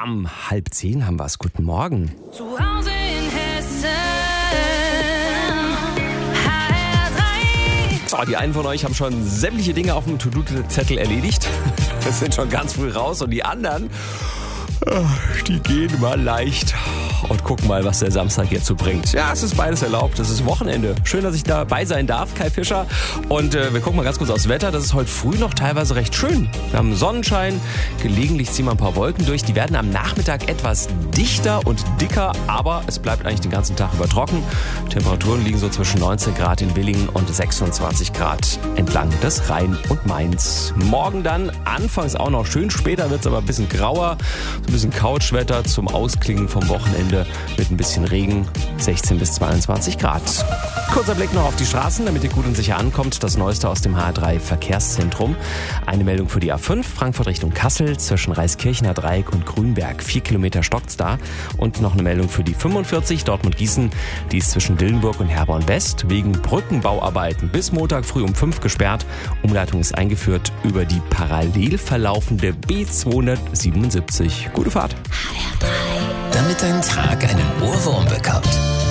bam, 9:30 haben wir es. Guten Morgen. Zu Hause in Hessen. HR3. So, die einen von euch haben schon sämtliche Dinge auf dem To-Do-Zettel erledigt. Das sind schon ganz früh raus. Und die anderen, die gehen mal leicht und gucken mal, was der Samstag jetzt so bringt. Ja, es ist beides erlaubt. Es ist Wochenende. Schön, dass ich dabei sein darf, Kai Fischer. Und wir gucken mal ganz kurz aufs Wetter. Das ist heute früh noch teilweise recht schön. Wir haben Sonnenschein. Gelegentlich ziehen wir ein paar Wolken durch. Die werden am Nachmittag etwas dichter und dicker, aber es bleibt eigentlich den ganzen Tag über trocken. Temperaturen liegen so zwischen 19 Grad in Willingen und 26 Grad entlang des Rhein und Mains. Morgen dann anfangs auch noch schön. Später wird es aber ein bisschen grauer. So ein bisschen Couchwetter zum Ausklingen vom Wochenende mit ein bisschen Regen, 16 bis 22 Grad. Kurzer Blick noch auf die Straßen, damit ihr gut und sicher ankommt. Das Neueste aus dem HR3 Verkehrszentrum. Eine Meldung für die A5, Frankfurt Richtung Kassel, zwischen Reiskirchener Dreieck und Grünberg. 4 Kilometer stockt's da. Und noch eine Meldung für die 45, Dortmund-Gießen. Die ist zwischen Dillenburg und Herborn West wegen Brückenbauarbeiten bis Montag früh um 5 gesperrt. Umleitung ist eingeführt über die parallel verlaufende B277. Gute Fahrt. Damit dein Tag einen Ohrwurm bekommt.